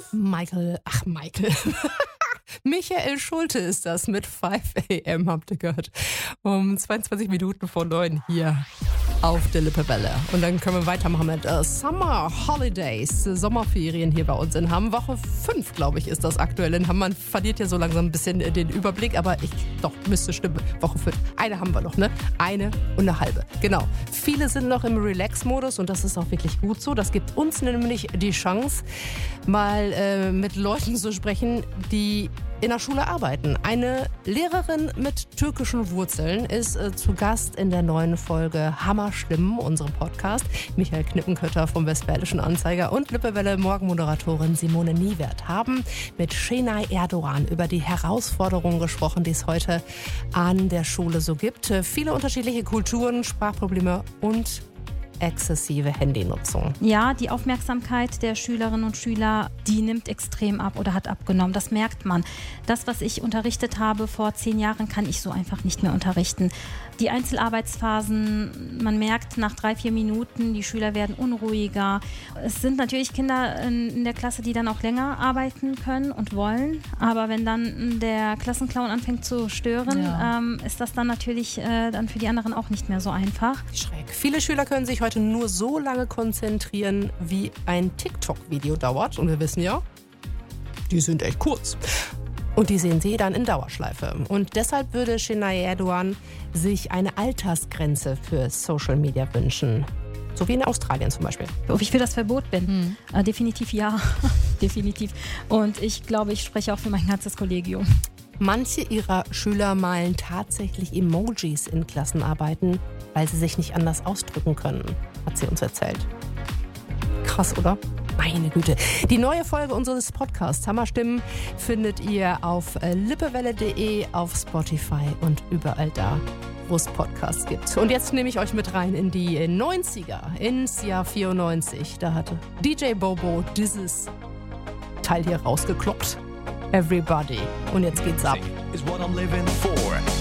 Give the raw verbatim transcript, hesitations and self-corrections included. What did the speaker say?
Michael, ach Michael, Michael Schulte ist das mit five a.m. habt ihr gehört. Um zweiundzwanzig Minuten vor neun hier auf der Lippewelle. Und dann können wir weitermachen mit uh, Summer Holidays, Sommerferien hier bei uns in Hamm. Woche fünf, glaube ich, ist das aktuell in Hamm. Man verliert ja so langsam ein bisschen den Überblick, aber ich, doch, müsste stimmen. Woche fünf. Eine haben wir noch, ne? Eine und eine halbe. Genau. Viele sind noch im Relax-Modus und das ist auch wirklich gut so. Das gibt uns nämlich die Chance, mal äh, mit Leuten zu sprechen, die in der Schule arbeiten. Eine Lehrerin mit türkischen Wurzeln ist äh, zu Gast in der neuen Folge Hammerstimmen, unserem Podcast. Michael Knippenkötter vom Westfälischen Anzeiger und Lippewelle Morgenmoderatorin Simone Niewert haben mit Şenay Erdoğan über die Herausforderungen gesprochen, die es heute an der Schule so gibt. Viele unterschiedliche Kulturen, Sprachprobleme und exzessive Handynutzung. Ja, die Aufmerksamkeit der Schülerinnen und Schüler, die nimmt extrem ab oder hat abgenommen. Das merkt man. Das, was ich unterrichtet habe vor zehn Jahren, kann ich so einfach nicht mehr unterrichten. Die Einzelarbeitsphasen, man merkt nach drei, vier Minuten, die Schüler werden unruhiger. Es sind natürlich Kinder in der Klasse, die dann auch länger arbeiten können und wollen. Aber wenn dann der Klassenclown anfängt zu stören, ja. ähm, ist das dann natürlich äh, dann für die anderen auch nicht mehr so einfach. Schräg. Viele Schüler können sich heute nur so lange konzentrieren, wie ein TikTok-Video dauert. Und wir wissen ja, die sind echt kurz. Und die sehen sie dann in Dauerschleife. Und deshalb würde Şenay Erdoğan sich eine Altersgrenze für Social Media wünschen. So wie in Australien zum Beispiel. Ob ich für das Verbot bin? Hm. Äh, definitiv ja. Definitiv. Und ich glaube, ich spreche auch für mein ganzes Kollegium. Manche ihrer Schüler malen tatsächlich Emojis in Klassenarbeiten, weil sie sich nicht anders ausdrücken können, hat sie uns erzählt. Krass, oder? Meine Güte. Die neue Folge unseres Podcasts Hammerstimmen findet ihr auf lippewelle punkt de, auf Spotify und überall da, wo es Podcasts gibt. Und jetzt nehme ich euch mit rein in die neunziger, ins Jahr vierundneunzig. Da hatte D J Bobo dieses Teil hier rausgekloppt. Everybody. Und jetzt geht's ab. Is what I'm living for.